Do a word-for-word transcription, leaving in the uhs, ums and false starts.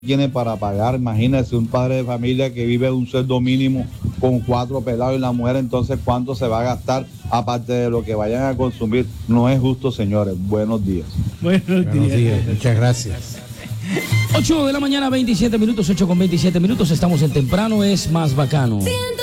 tiene para pagar. Imagínese un padre de familia que vive un sueldo mínimo con cuatro pelados y la mujer, entonces cuánto se va a gastar aparte de lo que vayan a consumir. No es justo, señores. Buenos días. Buenos, Buenos días. días. Muchas gracias. ocho de la mañana, veintisiete minutos, ocho con veintisiete minutos. Estamos en Temprano es más bacano.